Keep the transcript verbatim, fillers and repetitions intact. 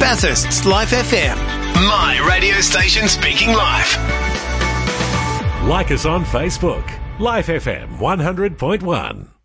Bathurst's Life F M. My radio station speaking live. Like us on Facebook. Life F M one hundred point one.